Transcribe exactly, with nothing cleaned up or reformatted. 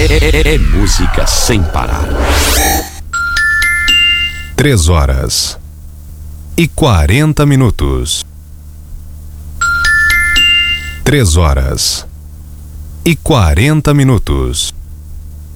É, é música sem parar. Três horas e quarenta minutos. Três horas e quarenta minutos.